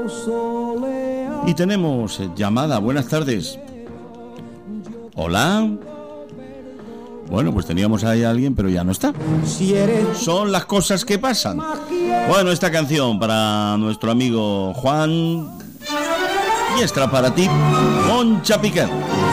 Y tenemos llamada. Buenas tardes. Hola. Bueno, pues teníamos ahí a alguien, pero ya no está. Son las cosas que pasan. Bueno, esta canción para nuestro amigo Juan y extra para ti, Concha Piquer.